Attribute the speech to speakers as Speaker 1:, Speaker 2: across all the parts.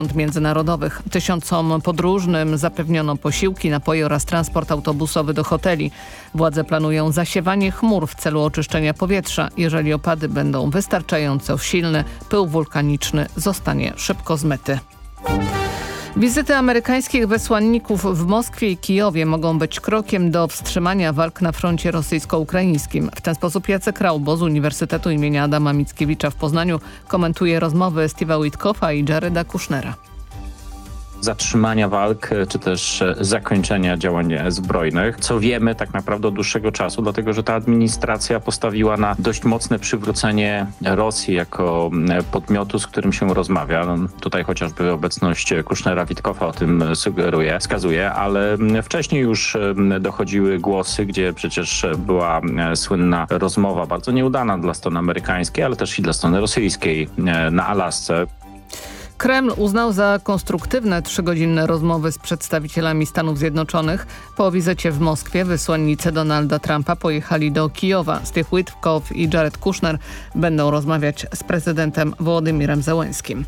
Speaker 1: międzynarodowych. Tysiącom podróżnym zapewniono posiłki, napoje oraz transport autobusowy do hoteli. Władze planują zasiewanie chmur w celu oczyszczenia powietrza. Jeżeli opady będą wystarczająco silne, pył wulkaniczny zostanie szybko zmyty. Wizyty amerykańskich wysłanników w Moskwie i Kijowie mogą być krokiem do wstrzymania walk na froncie rosyjsko-ukraińskim. W ten sposób Jacek Raubo z Uniwersytetu im. Adama Mickiewicza w Poznaniu komentuje rozmowy Steve'a Witkoffa i Jareda Kushnera.
Speaker 2: Zatrzymania walk, czy też zakończenia działań zbrojnych, co wiemy tak naprawdę od dłuższego czasu, dlatego że ta administracja postawiła na dość mocne przywrócenie Rosji jako podmiotu, z którym się rozmawia. Tutaj chociażby obecność Kushnera, Witkoffa o tym wskazuje, ale wcześniej już dochodziły głosy, gdzie przecież była słynna rozmowa, bardzo nieudana dla strony amerykańskiej, ale też i dla strony rosyjskiej na Alasce.
Speaker 1: Kreml uznał za konstruktywne 3-godzinne rozmowy z przedstawicielami Stanów Zjednoczonych. Po wizycie w Moskwie wysłannicy Donalda Trumpa pojechali do Kijowa. Steve Witkoff i Jared Kushner będą rozmawiać z prezydentem Wołodymirem Zełenskim.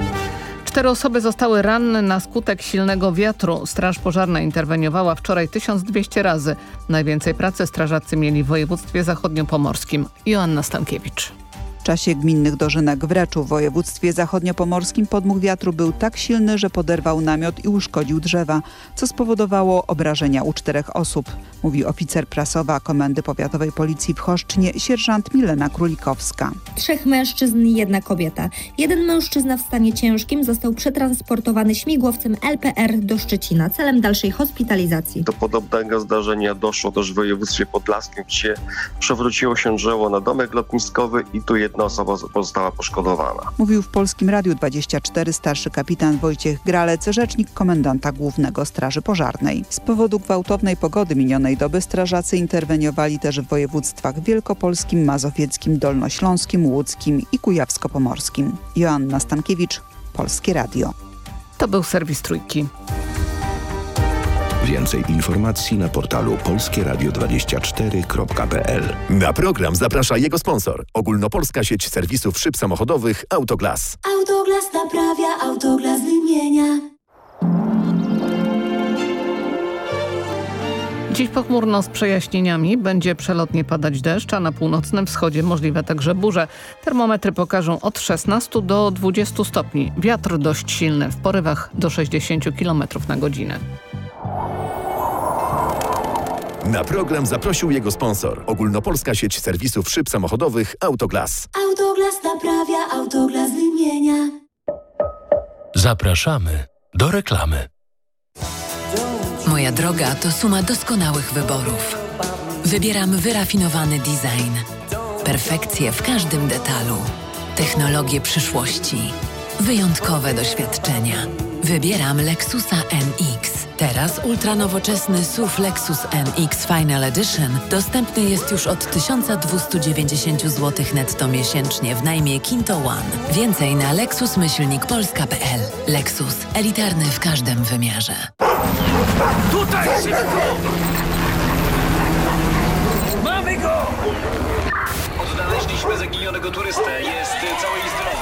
Speaker 1: 4 osoby zostały ranne na skutek silnego wiatru. Straż pożarna interweniowała wczoraj 1200 razy. Najwięcej pracy strażacy mieli w województwie zachodniopomorskim. Joanna Stankiewicz.
Speaker 3: W czasie gminnych dożynek w Reczu w województwie zachodniopomorskim podmuch wiatru był tak silny, że poderwał namiot i uszkodził drzewa, co spowodowało obrażenia u 4 osób, mówi oficer prasowa Komendy Powiatowej Policji w Choszcznie, sierżant Milena Królikowska.
Speaker 4: 3 mężczyzn i 1 kobieta. 1 mężczyzna w stanie ciężkim został przetransportowany śmigłowcem LPR do Szczecina celem dalszej hospitalizacji.
Speaker 5: Do podobnego zdarzenia doszło też w województwie podlaskim, gdzie przewróciło się drzewo na domek lotniskowy i tu 1 osoba pozostała poszkodowana.
Speaker 3: Mówił w Polskim Radiu 24 starszy kapitan Wojciech Gralec, rzecznik komendanta głównego Straży Pożarnej. Z powodu gwałtownej pogody minionej doby strażacy interweniowali też w województwach wielkopolskim, mazowieckim, dolnośląskim, łódzkim i kujawsko-pomorskim. Joanna Stankiewicz, Polskie Radio.
Speaker 1: To był serwis Trójki.
Speaker 6: Więcej informacji na portalu polskieradio24.pl.
Speaker 7: Na program zaprasza jego sponsor. Ogólnopolska sieć serwisów szyb samochodowych Autoglas.
Speaker 8: Autoglas naprawia, Autoglas wymienia.
Speaker 1: Dziś pochmurno z przejaśnieniami, będzie przelotnie padać deszcz, a na północnym wschodzie możliwe także burze. Termometry pokażą od 16 do 20 stopni. Wiatr dość silny, w porywach do 60 km na godzinę.
Speaker 7: Na program zaprosił jego sponsor. Ogólnopolska sieć serwisów szyb samochodowych Autoglas.
Speaker 8: Autoglas naprawia, Autoglas wymienia.
Speaker 9: Zapraszamy do reklamy.
Speaker 10: Moja droga to suma doskonałych wyborów. Wybieram wyrafinowany design. Perfekcję w każdym detalu. Technologie przyszłości. Wyjątkowe doświadczenia. Wybieram Lexusa NX. Teraz ultranowoczesny SUV Lexus NX Final Edition dostępny jest już od 1290 zł netto miesięcznie w najmie Kinto One. Więcej na lexus-polska.pl. Lexus. Elitarny w każdym wymiarze.
Speaker 9: Tutaj szybko! Mamy go! Odnaleźliśmy zaginionego turystę. Jest cały i zdrowy.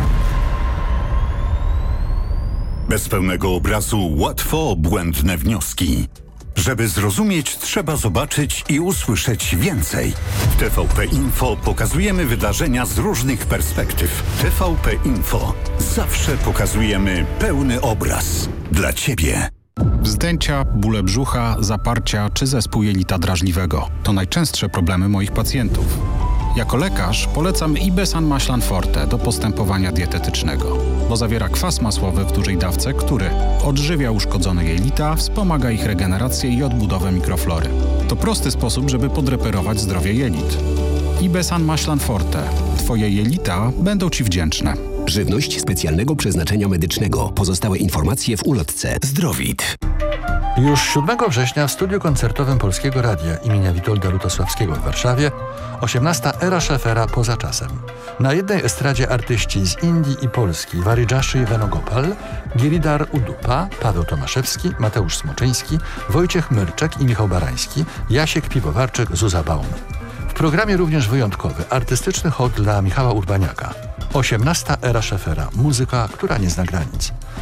Speaker 11: Bez pełnego obrazu łatwo błędne wnioski. Żeby zrozumieć, trzeba zobaczyć i usłyszeć więcej. W TVP Info pokazujemy wydarzenia z różnych perspektyw. TVP Info. Zawsze pokazujemy pełny obraz. Dla Ciebie.
Speaker 12: Wzdęcia, bóle brzucha, zaparcia czy zespół jelita drażliwego. To najczęstsze problemy moich pacjentów. Jako lekarz polecam Ibesan Maślan Forte do postępowania dietetycznego, bo zawiera kwas masłowy w dużej dawce, który odżywia uszkodzone jelita, wspomaga ich regenerację i odbudowę mikroflory. To prosty sposób, żeby podreperować zdrowie jelit. Ibesan Maślan Forte. Twoje jelita będą Ci wdzięczne.
Speaker 13: Żywność specjalnego przeznaczenia medycznego. Pozostałe informacje w ulotce. Zdrowit.
Speaker 14: Już 7 września w studiu koncertowym Polskiego Radia imienia Witolda Lutosławskiego w Warszawie 18. Era Szefera poza czasem. Na jednej estradzie artyści z Indii i Polski Warijashi Venugopal, Giridhar Udupa, Paweł Tomaszewski, Mateusz Smoczyński, Wojciech Myrczek i Michał Barański, Jasiek Piwowarczyk, Zuza Baum. W programie również wyjątkowy, artystyczny hołd dla Michała Urbaniaka. 18. Era Szefera. Muzyka, która nie zna granic.